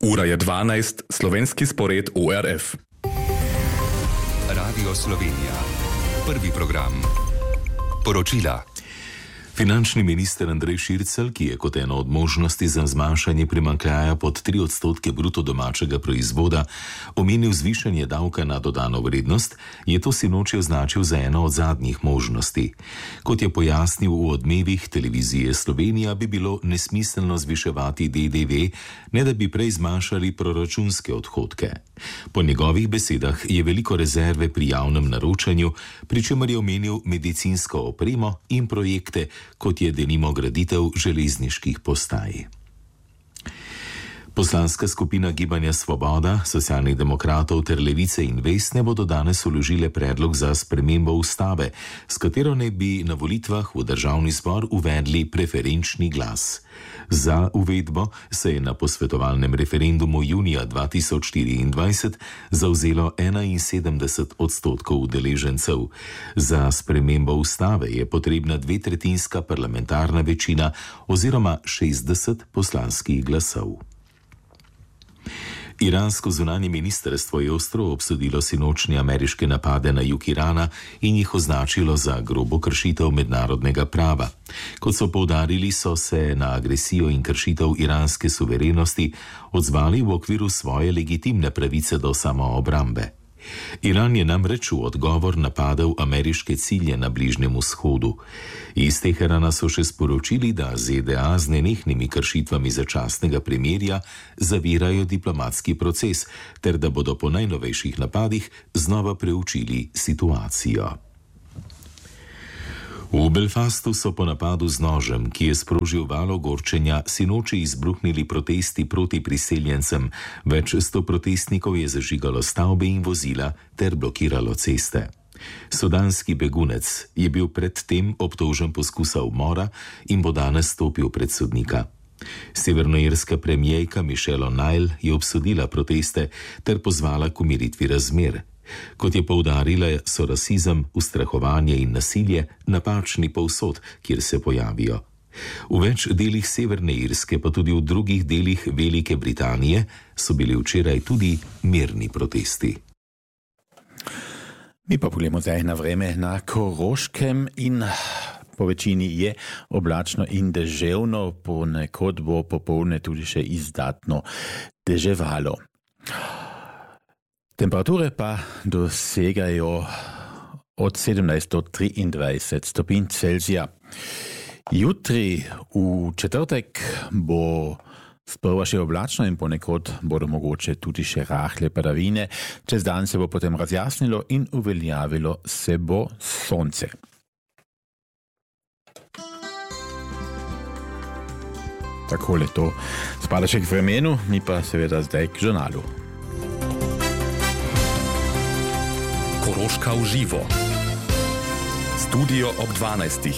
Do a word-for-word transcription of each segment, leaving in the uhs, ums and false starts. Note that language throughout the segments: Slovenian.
Ura je dvanajst, slovenski spored O R F. Radio Slovenija. Prvi program. Poročila. Finančni minister Andrej Šircelj, ki je kot eno od možnosti za zmanjšanje primanjkljaja pod tri odstotke bruto domačega proizvoda omenil zvišanje davka na dodano vrednost, je to sinoči označil za eno od zadnjih možnosti. Kot je pojasnil v Odmevih televizije Slovenija, bi bilo nesmiselno zviševati D D V, ne da bi prej zmanjšali proračunske odhodke. Po njegovih besedah je veliko rezerve pri javnem naročanju, pri čemer je omenil medicinsko opremo in projekte, kot je denimo graditev železniških postaj. Poslanska skupina Gibanja Svoboda, Socialnih demokratov ter Levice in Vesne bodo danes vložile predlog za spremembo ustave, s katero naj bi na volitvah v državni zbor uvedli preferenčni glas. Za uvedbo se je na posvetovalnem referendumu junija dva tisoč štiriindvajset zavzelo enainsedemdeset odstotkov udeležencev. Za spremembo ustave je potrebna dvetretjinska parlamentarna večina oziroma šestdeset poslanskih glasov. Iransko zunanje ministrstvo je ostro obsodilo sinočnje ameriške napade na jug Irana in jih označilo za grobo kršitev mednarodnega prava. Kot so poudarili, so se na agresijo in kršitev iranske suverenosti odzvali v okviru svoje legitimne pravice do samoobrambe. Iran je namreč v odgovor napadel ameriške cilje na Bližnjem vzhodu. Iz Teherana so še sporočili, da Z D A z nenehnimi kršitvami začasnega premirja zavirajo diplomatski proces, ter da bodo po najnovejših napadih znova preučili situacijo. V Belfastu so po napadu z nožem, ki je sprožil val ogorčenja, sinoči izbruhnili protesti proti priseljencem. Več sto protestnikov je zažigalo stavbe in vozila ter blokiralo ceste. Sudanski begunec je bil predtem obtožen poskusa umora in bo danes stopil pred sodnika. Severnoirska premijerka Michelle O'Neill je obsodila proteste ter pozvala k umiritvi razmer. Kot je poudarila, so rasizem, ustrahovanje in nasilje napačni povsod, kjer se pojavijo. V več delih Severne Irske, pa tudi v drugih delih Velike Britanije, so bili včeraj tudi mirni protesti. Mi pa pogledamo zdaj na vreme na Koroškem in po večini je oblačno in deževno, ponekod bo popoldne tudi še izdatno deževalo. Temperature pa dosegajo od sedemnajst do triindvajset stopinj Celzija. Jutri v četrtek bo sprva še oblačno in ponekod bodo mogoče tudi še rahle padavine. Čez dan se bo potem razjasnilo in uveljavilo se bo sonce. Takole to spada še k vremenu, mi pa seveda zdaj k žurnalu. Koroška v živo. Studio ob dvanajstih.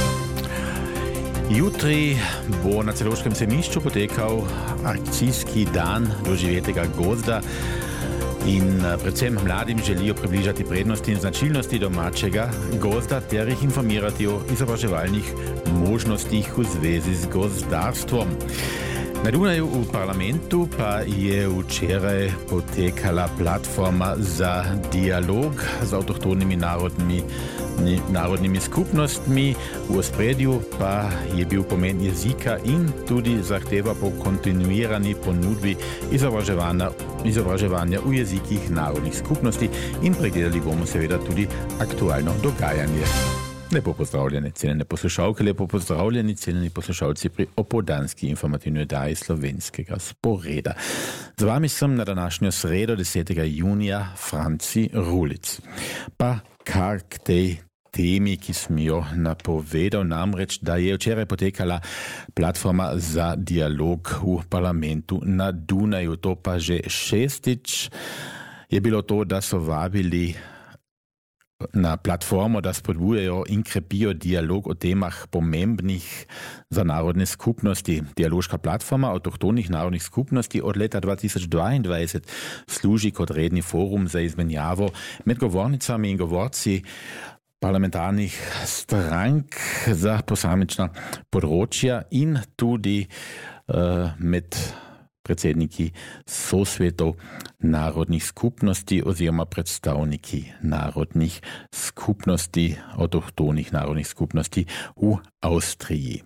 Jutri bo na Celovškem sejmišču potekal akcijski dan doživetega gozda in predvsem mladim želijo približati prednosti in značilnosti domačega gozda ter jih informirati o izobraževalnih možnostih v zvezi z gozdarstvom. Na Dunaju v parlamentu pa je včeraj potekala platforma za dialog z avtohtonimi narodnimi, narodnimi skupnostmi. V ospredju pa je bil pomen jezika in tudi zahteva po kontinuirani ponudbi izobraževanja, izobraževanja v jezikih narodnih skupnosti in pregledali bomo seveda tudi aktualno dogajanje. Lepo pozdravljeni, cenjene poslušalke, lepo pozdravljeni, cenjeni poslušalci pri opoldanski informativni oddaji slovenskega sporeda. Z vami sem na današnjo sredo desetega junija Franci Rulic. Pa kar k tej temi, ki sem jo napovedal, namreč, da je včeraj potekala platforma za dialog v parlamentu na Dunaju. To pa že šestič je bilo to, da so vabili na platformo, da spodbujajo in krepijo dialog o temah pomembnih za narodne skupnosti. Dialoška platforma avtohtonih narodnih skupnosti od leta dva tisoč dvaindvajset služi kot redni forum za izmenjavo med govornicami in govorci parlamentarnih strank za posamična področja in tudi uh, med predsedniki sosvetov narodnih skupnosti oziroma predstavniki narodnih skupnosti, avtohtonih narodnih skupnosti v Avstriji.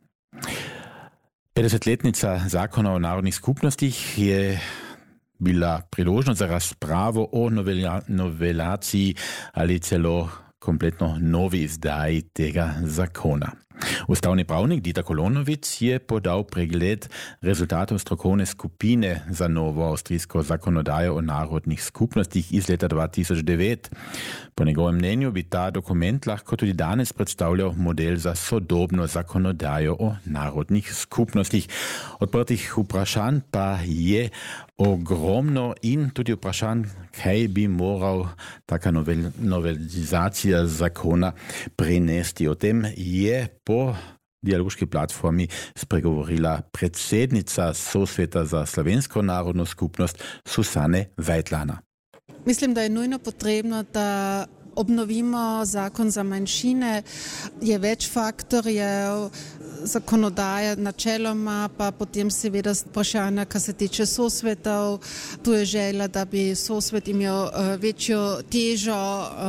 petdesetletnica zakona o narodnih skupnostih je bila priložnost za razpravo o novela, novelaciji ali celo kompletno novi izdaji tega zakona. Ustavni pravnik Dieter Kolonovic je podal pregled rezultatov strokovne skupine za novo avstrijsko zakonodajo o narodnih skupnostih iz leta dva tisoč devet. Po njegovem mnenju bi ta dokument lahko tudi danes predstavljal model za sodobno zakonodajo o narodnih skupnostih. Odprtih vprašanj pa je ogromno in tudi vprašanj, kaj bi moral taka novel, novelizacija zakona prinesti. O tem je po dialoški platformi spregovorila predsednica Sosveta za slovensko narodno skupnost Susane Vajtlana. Mislim, da je nujno potrebno, da obnovimo zakon za manjšine. Je več faktorjev, zakonodaja načeloma, pa potem seveda vprašanja, kar se tiče sosvetov. Tu je želja, da bi sosvet imel večjo težo,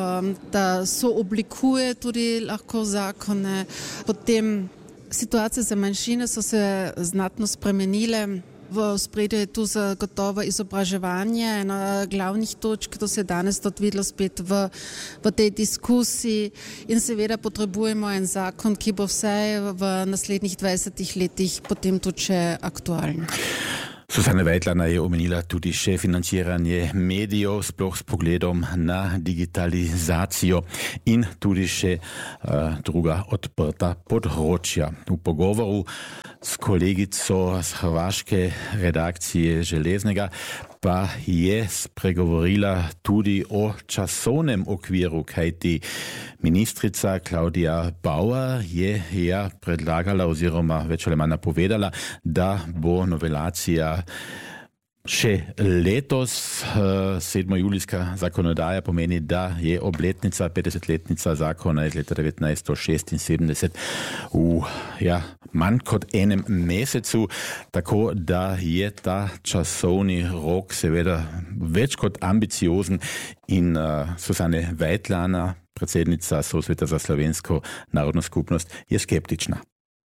da sooblikuje tudi lahko zakone. Potem situacije za manjšine so se znatno spremenile. V spredju je tu zagotovo izobraževanje, ena glavnih točk, to se je danes tudi videlo spet v, v tej diskusiji in seveda potrebujemo en zakon, ki bo vsaj v naslednjih dvajsetih letih potem tudi še aktualen. Susana Vajtlana je omenila tudi še financiranje medijev, sploh s pogledom na digitalizacijo in tudi še uh, druga odprta področja. V pogovoru s kolegico z hrvaške redakcije Železnega pa je spregovorila tudi o časovnem okviru, kajti ministrica Klaudija Bauer je ja predlagala oziroma več ali manj napovedala, da bo novelacija še letos. Sedmojulijska zakonodaja pomeni, da je obletnica, petdesetletnica zakona iz leta devetnajststo šestinsedemdeset v ja, manj kot enem mesecu, tako da je ta časovni rok seveda več kot ambiciozen in uh, Susane Vajtlana, predsednica Sosveta za slovensko narodno skupnost, je skeptična.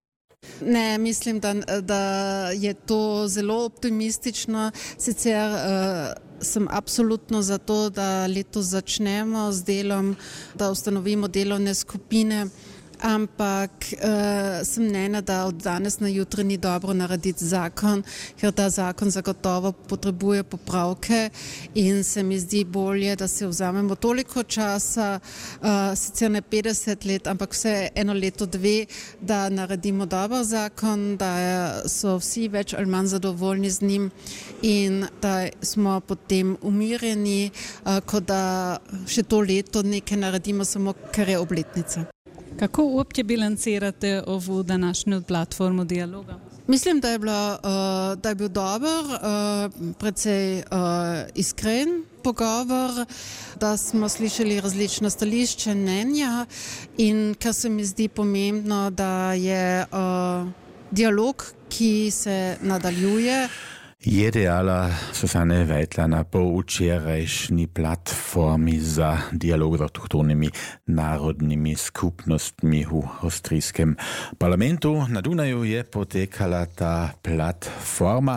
Ne, mislim, da, da je to zelo optimistično. Sicer uh, sem absolutno za to, da letos začnemo z delom, da ustanovimo delovne skupine, ampak uh, sem mnenja, da od danes na jutri ni dobro narediti zakon, ker ta zakon zagotovo potrebuje popravke in se mi zdi bolje, da se vzamemo toliko časa, uh, sicer ne petdeset let, ampak vse eno leto, dve, da naredimo dober zakon, da so vsi več ali manj zadovoljni z njim in da smo potem umirjeni, uh, kot da še to leto nekaj naredimo, samo ker je obletnica. Kako uopće bilancirate ovu današnju platformu dijaloga? Mislim, da je, bila, uh, da je bil dober, uh, precej uh, iskren pogovor, da smo slišali različna stališča, mnenja in kar se mi zdi pomembno, da je uh, dialog, ki se nadaljuje. Je dejala Susane Vajtlana po včerajšnji platformi za dialog z avtohtonimi narodnimi skupnostmi v avstrijskem parlamentu. Na Dunaju je potekala ta platforma.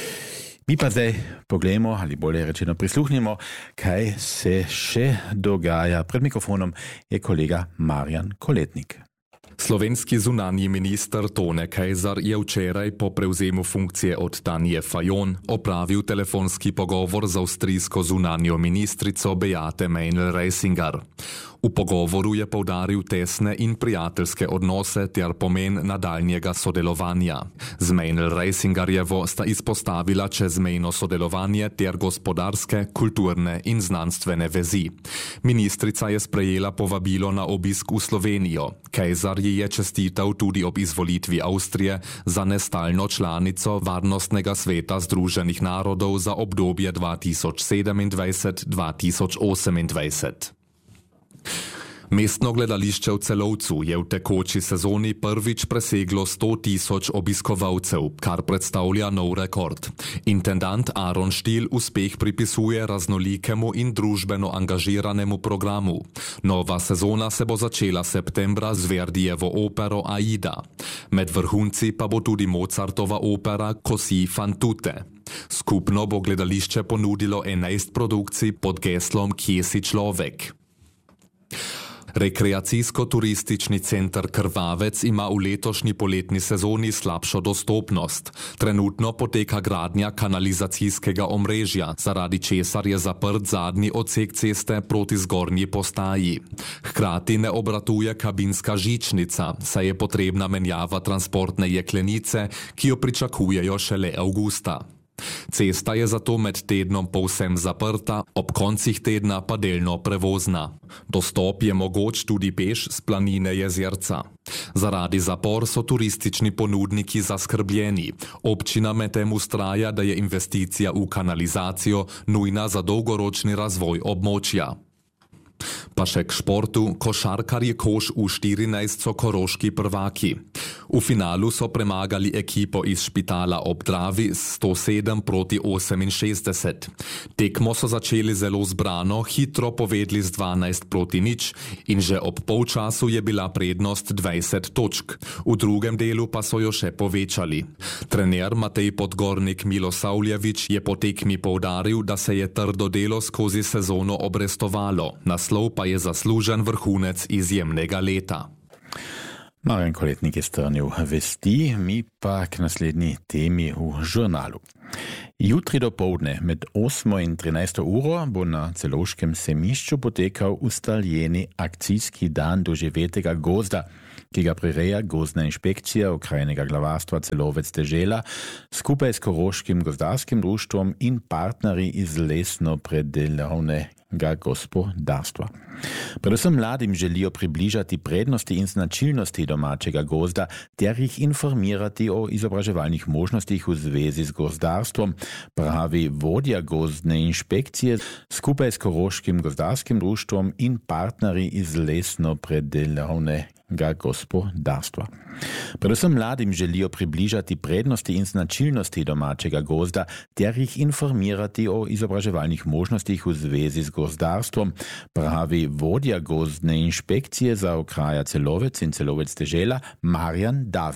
Mi pa zdaj poglejmo, ali bolje rečeno prisluhnimo, kaj se še dogaja. Pred mikrofonom je kolega Marjan Koletnik. Slovenski zunanji minister Tone Kejzar je včeraj po prevzemu funkcije od Tanje Fajon opravil telefonski pogovor z avstrijsko zunanjo ministrico Beate Meinl-Reisinger. V pogovoru je poudaril tesne in prijateljske odnose ter pomen nadaljnjega sodelovanja. Z Meinl-Reisingerjevo sta izpostavila čezmejno sodelovanje ter gospodarske, kulturne in znanstvene vezi. Ministrica je sprejela povabilo na obisk v Slovenijo. Kejzar ji je čestital tudi ob izvolitvi Avstrije za nestalno članico Varnostnega sveta Združenih narodov za obdobje dva tisoč sedemindvajset do dva tisoč osemindvajset. Mestno gledališče v Celovcu je v tekoči sezoni prvič preseglo sto tisoč obiskovalcev, kar predstavlja nov rekord. Intendant Aron Štil uspeh pripisuje raznolikemu in družbeno angažiranemu programu. Nova sezona se bo začela septembra z Verdijevo opero Aida. Med vrhunci pa bo tudi Mozartova opera Così fan tutte. Skupno bo gledališče ponudilo enajst produkcij pod geslom Kje si človek. Rekreacijsko-turistični center Krvavec ima v letošnji poletni sezoni slabšo dostopnost. Trenutno poteka gradnja kanalizacijskega omrežja, zaradi česar je zaprt zadnji odsek ceste proti zgornji postaji. Hkrati ne obratuje kabinska žičnica, saj je potrebna menjava transportne jeklenice, ki jo pričakujejo šele avgusta. Cesta je zato med tednom povsem zaprta, ob koncih tedna pa delno prevozna. Dostop je mogoč tudi peš z planine Jezerca. Zaradi zapor so turistični ponudniki zaskrbljeni. Občina medtem vztraja, da je investicija v kanalizacijo nujna za dolgoročni razvoj območja. Pa še k športu, košarkarji Koš U štirinajst so koroški prvaki. V finalu so premagali ekipo iz Špitala ob Dravi s sto sedem proti oseminšestdeset. Tekmo so začeli zelo zbrano, hitro povedli z dvanajst proti nič in že ob polčasu je bila prednost dvajset točk. V drugem delu pa so jo še povečali. Trener Matej Podgornik Milosavljevič je po tekmi poudaril, da se je trdo delo skozi sezono obrestovalo. Naslov pa je zaslužen vrhunec izjemnega leta. Marjan Koletnik je strnil vesti, mi pa k naslednji temi v žurnalu. Jutri do povdne med osmo in trinajsto uro bo na Celovškem semišču potekal ustaljeni akcijski dan doživetega gozda, ki ga prireja gozdna inšpekcija okrajnega glavarstva Celovec dežela skupaj s Koroškim gozdarskim društvom in partnerji iz lesno-predelovnega gospodarstva. Predvsem mladim želijo približati prednosti in značilnosti domačega gozda ter jih informirati o izobraževalnih možnostih v zvezi z gozdarstvom, pravi vodja gozdne inšpekcije skupaj s Koroškim gozdarskim društvom in partnerji iz lesno-predelovnega gospodarstva. Predvsem mladim želijo približati prednosti in značilnosti domačega gozda ter jih informirati o izobraževalnih možnostih v zvezi z gozdarstvom, pravi vodja gozdne inšpekcije za okraja Celovec in Celovec dežela Marjan David.